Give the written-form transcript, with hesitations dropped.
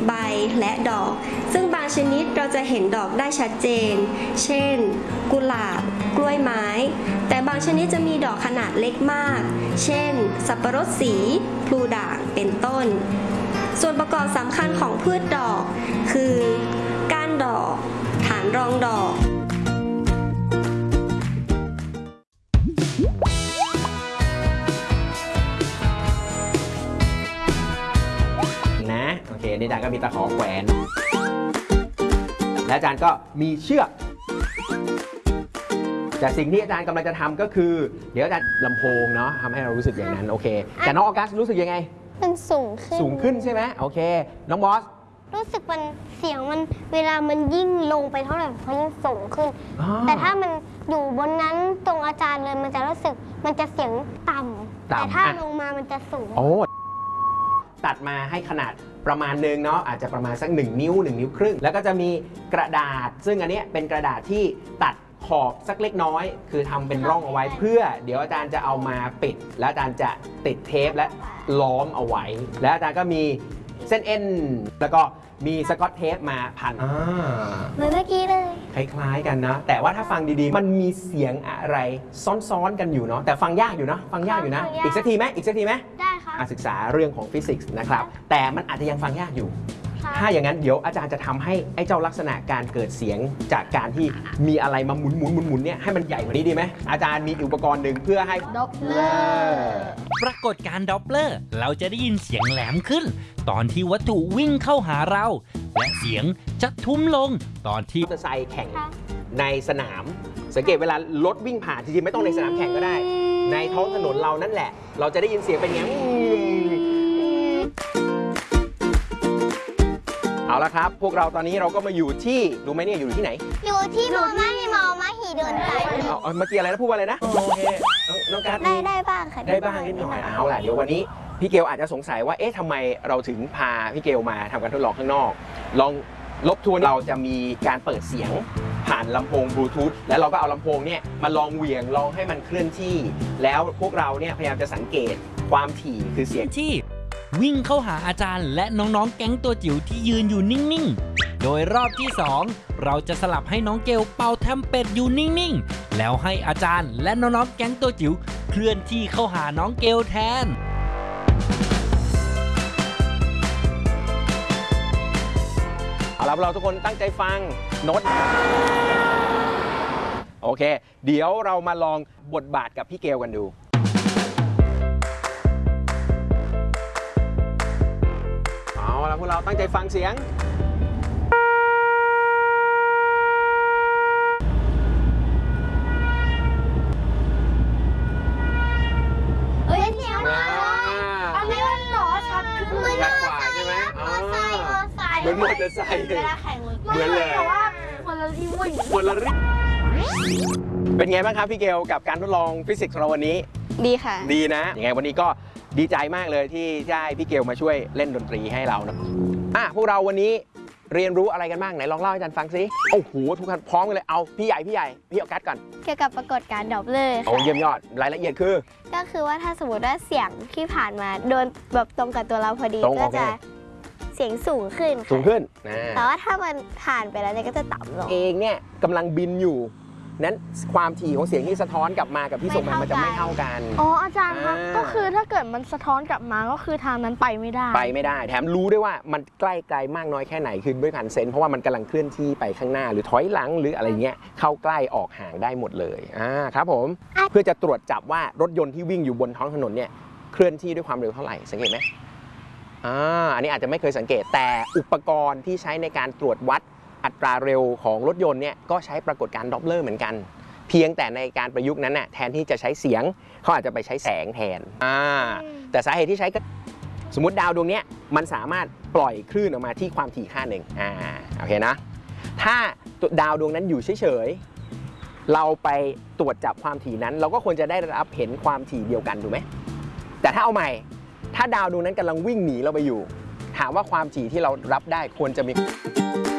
ใบและดอกซึ่งบางชนิดเราจะเห็นดอกได้ชัดเจนเช่นกุหลาบกล้วยไม้แต่บางชนิดจะมีดอกขนาดเล็กมากเช่นสับปะรดสีพลูด่างเป็นต้นส่วนประกอบสำคัญของพืชดอกคือก้านดอกฐานรองดอกนะโอเคนี่อาจารย์ก็มีตะขอแขวนและอาจารย์ก็มีเชือกแต่สิ่งที่อาจารย์กำลังจะทำก็คือเดี๋ยวอาจารย์ลำโพงเนาะทำให้เรารู้สึกอย่างนั้นโอเคแต่น้องออกัสรู้สึกยังไงมันสูงขึ้นใช่ไหมโอเคน้องบอสรู้สึกมันเสียงมันเวลามันยิ่งลงไปเท่าไหร่มันยิ่งสูงขึ้นแต่ถ้ามันอยู่บนนั้นตรงอาจารย์เลยมันจะรู้สึกมันจะเสียงต่ำแต่ถ้าลงมามันจะสูงโอ้ตัดมาให้ขนาดประมาณนึงเนาะอาจจะประมาณสัก1 นิ้ว 1 นิ้วครึ่งแล้วก็จะมีกระดาษซึ่งอันนี้เป็นกระดาษที่ตัดขอบสักเล็กน้อยคือทำเป็นร่องเอาไว้เพื่อเดี๋ยวอาจารย์จะเอามาปิดแล้วอาจารย์จะติดเทปและล้อมเอาไว้แล้วอาจารย์ก็มีเส้นเอ็นแล้วก็มีสกอตเทปมาพันเหมือนเมื่อกี้เลยคล้ายๆกันนะแต่ว่าถ้าฟังดีๆมันมีเสียงอะไรซ้อนๆกันอยู่เนาะแต่ฟังยากอยู่นะอีกสักทีไหมได้ค่ะศึกษาเรื่องของฟิสิกส์นะครับแต่มันอาจจะยังฟังยากอยู่ถ้าอย่างนั้นเดี๋ยวอาจารย์จะทำให้ไอ้เจ้าลักษณะการเกิดเสียงจากการที่มีอะไรมาหมุนเนี่ยให้มันใหญ่กว่านี้ดีไหมอาจารย์มีอุปกรณ์หนึ่งเพื่อให้ด็อปเลอร์ปรากฏการณ์ด็อปเลอร์เราจะได้ยินเสียงแหลมขึ้นตอนที่วัตถุวิ่งเข้าหาเราและเสียงจะทุ้มลงตอนที่มอเตอร์ไซค์แข่งในสนามสังเกตเวลารถวิ่งผ่านจริงๆไม่ต้องในสนามแข่งก็ได้ในท้องถนนเรานั่นแหละเราจะได้ยินเสียงเป็นอย่างนี้เอาละครับพวกเราตอนนี้เราก็มาอยู่ที่รู้ไหมเนี่ยอยู่ที่ไหนอยู่ที่มอมาหีเดินไปเมื่อกี้อะไรนะพูดว่าอะไรนะโอเคน้องการได้บ้างค่ะได้บ้างนิดหน่อยเอาล่ะเดี๋ยววันนี้พี่เกลอาจจะสงสัยว่าเอ๊ะทำไมเราถึงพาพี่เกลมาทำการทดลองข้างนอกลองลบทวนเราจะมีการเปิดเสียงผ่านลำโพงบลูทูธแล้วเราก็เอาลำโพงเนี่ยมาลองเหวี่ยงลองให้มันเคลื่อนที่แล้วพวกเราเนี่ยพยายามจะสังเกตความถี่คือเสียงที่วิ่งเข้าหาอาจารย์และน้องๆแก๊งตัวจิ๋วที่ยืนอยู่นิ่งๆโดยรอบที่2เราจะสลับให้น้องเกลเป่าแทมเป็ดอยู่นิ่งๆแล้วให้อาจารย์และน้องๆแก๊งตัวจิ๋วเคลื่อนที่เข้าหาน้องเกลแทนเอาล่ะเราทุกคนตั้งใจฟังโน้ตโอเคเดี๋ยวเรามาลองบทบาทกับพี่เกลกันดูเอาล่ะพวกเราตั้งใจฟังเสียงเสียงมาอันนี้มันหนอชัดขึ้นเลยชัดกว่าใช่ไหมเหมือนมอเตอร์ไซค์เหมือนเลยคนละรีวิ่งเป็นไงบ้างครับพี่เกลกับการทดลองฟิสิกส์ของเราวันนี้ดีค่ะดีนะยังไงวันนี้ก็ดีใจมากเลยที่ได้พี่เกลมาช่วยเล่นดนตรีให้เรานะพวกเราวันนี้เรียนรู้อะไรกันบ้างไหนลองเล่าให้อาจารย์ฟังสิโอ้โหทุกคนพร้อมกันเลยเอาพี่ใหญ่พี่ออกัสก่อนเกี่ยวกับปรากฏการณ์ด็อปเลอร์โอ้เยี่ยมยอดรายละเอียดคือก็คือว่าถ้าสมมติว่าเสียงที่ผ่านมาโดนแบบตรงกับตัวเราพอดีก็จะเสียงสูงขึ้นแต่ว่าถ้ามันผ่านไปแล้วเนี่ยก็จะต่ำลงเองเนี่ยกำลังบินอยู่นั้นความถี่ของเสียงที่สะท้อนกลับมากับที่ส่งมันจะไม่เท่ากันอาจารย์ครับก็คือถ้าเกิดมันสะท้อนกลับมาก็คือทางนั้นไปไม่ได้แถมรู้ด้วยว่ามันใกล้ไกลมากน้อยแค่ไหนคือด้วยผ่านเซนเพราะว่ามันกำลังเคลื่อนที่ไปข้างหน้าหรือถอยหลังหรืออะไรเงี้ยเข้าใกล้ออกห่างได้หมดเลยครับผมเพื่อจะตรวจจับว่ารถยนต์ที่วิ่งอยู่บนท้องถนนเนี่ยเคลื่อนที่ด้วยความเร็วเท่าไหร่สังเกตไหมอันนี้อาจจะไม่เคยสังเกตแต่อุปกรณ์ที่ใช้ในการตรวจวัดอัตราเร็วของรถยนต์เนี่ยก็ใช้ปรากฏการณ์ด็อปเลอร์เหมือนกันเพียงแต่ในการประยุกต์นั้นน่ะแทนที่จะใช้เสียงเขาอาจจะไปใช้แสงแทนแต่สาเหตุที่ใช้ก็สมมติดาวดวงนี้มันสามารถปล่อยคลื่นออกมาที่ความถี่ค่าหนึ่งโอเคนะถ้าดาวดวงนั้นอยู่เฉยๆเราไปตรวจจับความถี่นั้นเราก็ควรจะได้รับเห็นความถี่เดียวกันถูกไหมแต่ถ้าเอาใหม่ถ้าดาวดวงนั้นกำลังวิ่งหนีเราไปอยู่ถามว่าความถี่ที่เรารับได้ควรจะมี